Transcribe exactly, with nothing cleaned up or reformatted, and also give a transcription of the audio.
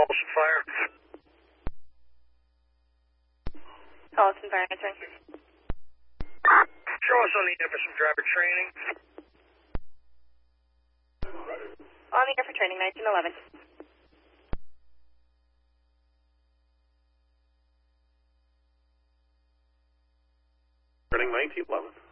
Holston Fire. Holston Fire, answering. Show us on the air for some driver training. On the air for training, nineteen eleven. Training nineteen eleven.